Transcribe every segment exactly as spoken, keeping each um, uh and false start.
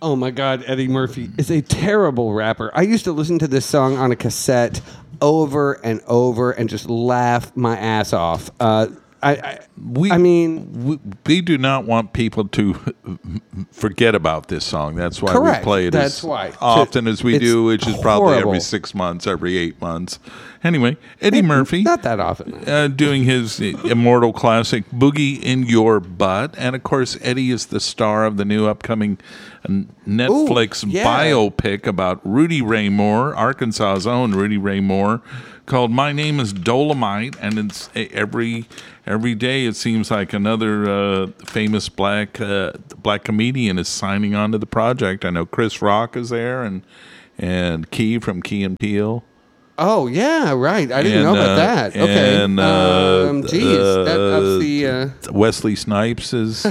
Oh my God, Eddie Murphy is a terrible rapper. I used to listen to this song on a cassette over and over and just laugh my ass off. Uh, I, I, we, I mean, we, we do not want people to forget about this song. That's why correct. we play it That's as why. often as we It's do, which is probably horrible. every six months, every eight months. Anyway, Eddie Murphy. Not that often. Uh, doing his immortal classic, Boogie in Your Butt. And, of course, Eddie is the star of the new upcoming Netflix Ooh, yeah. biopic about Rudy Ray Moore, Arkansas's own Rudy Ray Moore, called My Name is Dolomite. And it's every every day it seems like another uh, famous black uh, black comedian is signing on to the project. I know Chris Rock is there and, and Key from Key and Peele. Oh, yeah, right. I didn't And, know about uh, that. Okay. And, uh, um, geez, that ups the... Uh, Wesley Snipes is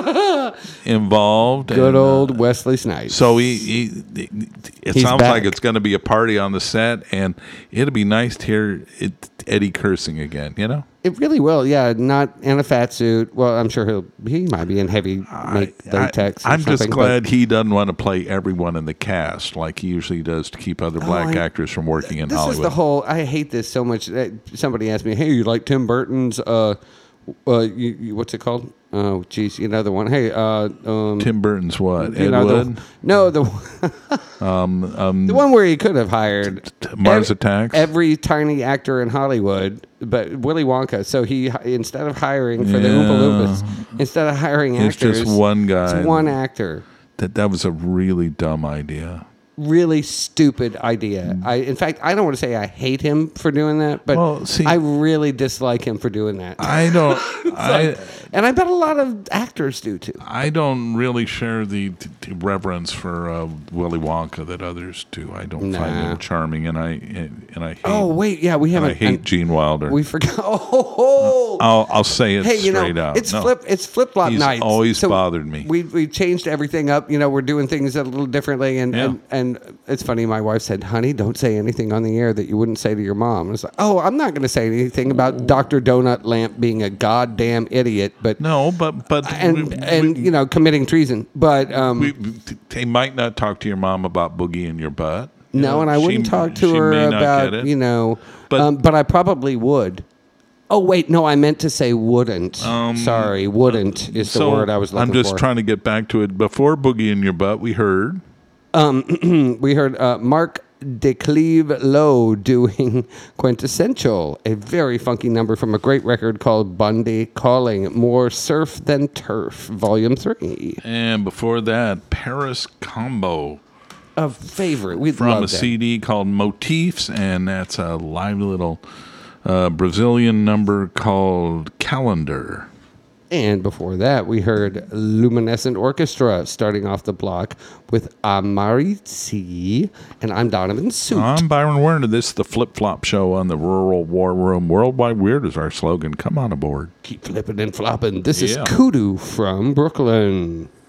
involved. good and, old uh, Wesley Snipes. So he, he it He's sounds back. like it's going to be a party on the set, and it'll be nice to hear it, Eddie cursing again, you know? It really will, yeah. Not in a fat suit. Well, I'm sure he'll he might be in heavy make latex. I, or I'm just something, glad but he doesn't want to play everyone in the cast like he usually does to keep other black I- actors from working in this Hollywood. is the whole. I hate this so much. Uh, Somebody asked me, "Hey, you like Tim Burton's? Uh, uh, you, you, what's it called? Oh, geez, you know the one. Hey, uh, um, Tim Burton's what? you Ed know, Wood? the, no, the um, um, the one where he could have hired Mars ev- Attacks? every tiny actor in Hollywood, but Willy Wonka. So he instead of hiring for the Yeah. Oompa Loompas, instead of hiring It's actors, just one guy. It's one actor. That that was a really dumb idea. Really stupid idea. I, in fact, I don't want to say I hate him for doing that, but Well, see- I really dislike him for doing that. I don't. I And I bet a lot of actors do too. I don't really share the, the reverence for uh, Willy Wonka that others do. I don't Nah. find him charming, and I and, and I hate. Oh wait, yeah, we and haven't. I hate and Gene Wilder. We forgot. Oh, I'll I'll say it hey, you know, straight out. it's No. flip. It's flip flop He's nights. always bothered me. We we changed everything up. You know, we're doing things a little differently, and Yeah. and, and it's funny. My wife said, "Honey, don't say anything on the air that you wouldn't say to your mom." And it's like, oh, I'm not going to say anything about Doctor Donut Lamp being a goddamn idiot, but No, but but and we, and we, you know committing treason. But um, we, they might not talk to your mom about Boogie in Your Butt. You no, know, and I she- wouldn't talk to she her may not about get it. you know, But- but um, but I probably would. Oh wait, no, I meant to say wouldn't. Sorry, wouldn't is the So word I was looking I'm just for. trying to get back to it. Before Boogie in Your Butt, we heard. We heard uh, Mark DeCleve Lowe doing Quintessential, a very funky number from a great record called Bundy Calling, More Surf Than Turf, Volume three. And before that, Paris Combo A favorite. We from love a that. C D called Motifs, and that's a lively little uh, Brazilian number called Calendar. And before that, we heard Luminescent Orchestra starting off the block with Amarici, and I'm Donovan Suit. I'm Byron Werner. This is the Flip Flop Show on the Rural War Room. Worldwide Weird is our slogan. Come on aboard. Keep flipping and flopping. This is Yeah. Kudu from Brooklyn.